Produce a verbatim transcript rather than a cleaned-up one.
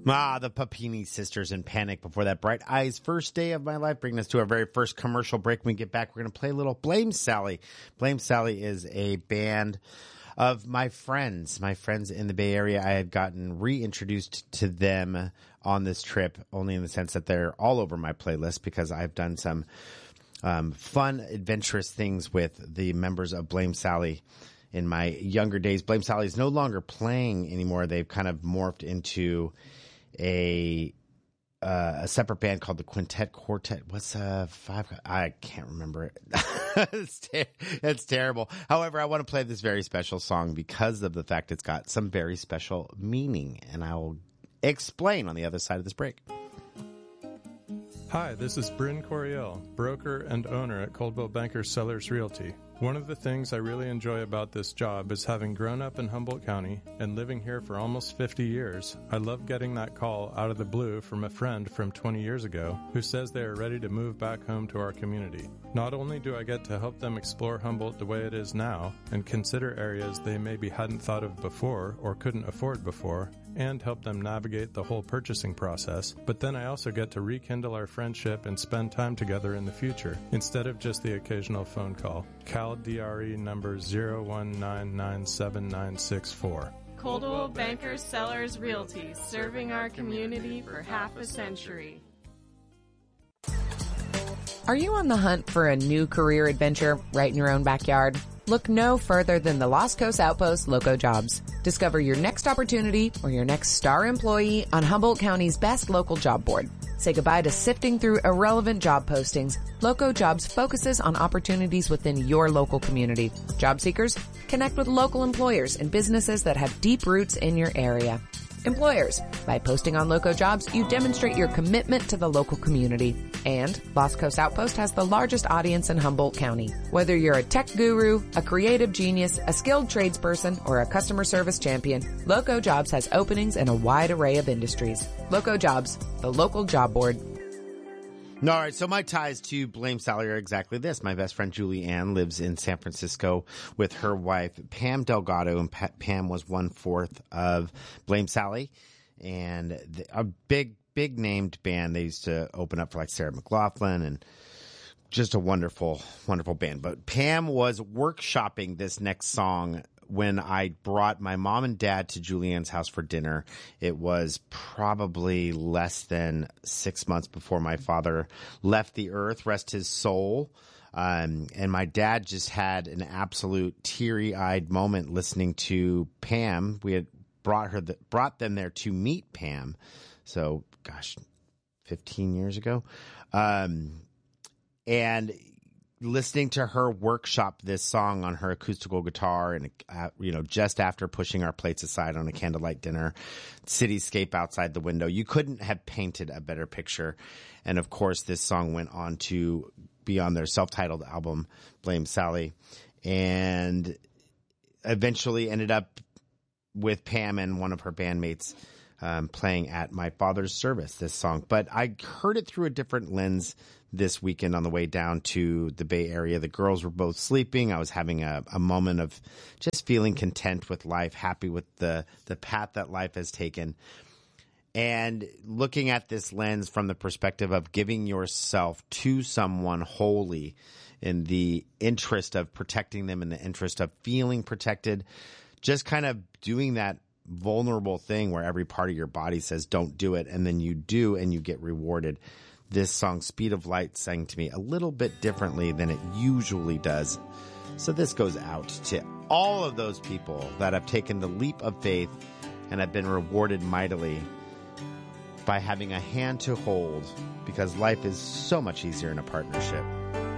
Ah, the Papini Sisters in Panic. Before that, Bright Eyes, First Day of My Life, bringing us to our very first commercial break. When we get back, we're going to play a little Blame Sally. Blame Sally is a band of my friends, my friends in the Bay Area. I had gotten reintroduced to them on this trip, only in the sense that they're all over my playlist because I've done some um, fun, adventurous things with the members of Blame Sally in my younger days. Blame Sally is no longer playing anymore. They've kind of morphed into a uh, a separate band called the Quintet Quartet. What's uh five? I can't remember it. it's, ter- it's terrible. However, I want to play this very special song because of the fact it's got some very special meaning, and I will explain on the other side of this break. Hi, this is Bryn Coriel, broker and owner at Coldwell Banker Sellers Realty. One of the things I really enjoy about this job is having grown up in Humboldt County and living here for almost fifty years. I love getting that call out of the blue from a friend from twenty years ago who says they are ready to move back home to our community. Not only do I get to help them explore Humboldt the way it is now and consider areas they maybe hadn't thought of before or couldn't afford before, and help them navigate the whole purchasing process, but then I also get to rekindle our friendship and spend time together in the future, instead of just the occasional phone call. Cal D R E number zero one nine nine seven nine six four. Coldwell Banker Sellers Realty, serving our community for half a century. Are you on the hunt for a new career adventure right in your own backyard? Look no further than the Lost Coast Outpost Loco Jobs. Discover your next opportunity or your next star employee on Humboldt County's best local job board. Say goodbye to sifting through irrelevant job postings. Loco Jobs focuses on opportunities within your local community. Job seekers, connect with local employers and businesses that have deep roots in your area. Employers, by posting on Loco Jobs, you demonstrate your commitment to the local community. And Lost Coast Outpost has the largest audience in Humboldt County. Whether you're a tech guru, a creative genius, a skilled tradesperson, or a customer service champion, Loco Jobs has openings in a wide array of industries. Loco Jobs, the local job board. All right, so my ties to Blame Sally are exactly this. My best friend Julie Ann lives in San Francisco with her wife Pam Delgado, and pa- Pam was one fourth of Blame Sally, and the, a big, big named band. They used to open up for like Sarah McLachlan, and just a wonderful, wonderful band. But Pam was workshopping this next song when I brought my mom and dad to Julianne's house for dinner. It was probably less than six months before my father left the earth, rest his soul. Um, and my dad just had an absolute teary-eyed moment listening to Pam. We had brought her, the, brought them there to meet Pam. So, gosh, fifteen years ago. Um, and listening to her workshop this song on her acoustical guitar, and uh, you know, just after pushing our plates aside on a candlelight dinner, cityscape outside the window, you couldn't have painted a better picture. And of course, this song went on to be on their self-titled album, Blame Sally, and eventually ended up with Pam and one of her bandmates um, playing at my father's service, this song. But I heard it through a different lens this weekend on the way down to the Bay Area. The girls were both sleeping. I was having a, a moment of just feeling content with life, happy with the, the path that life has taken. And looking at this lens from the perspective of giving yourself to someone wholly in the interest of protecting them, in the interest of feeling protected, just kind of doing that vulnerable thing where every part of your body says don't do it, and then you do and you get rewarded. This song, Speed of Light, sang to me a little bit differently than it usually does. So this goes out to all of those people that have taken the leap of faith and have been rewarded mightily by having a hand to hold, because life is so much easier in a partnership.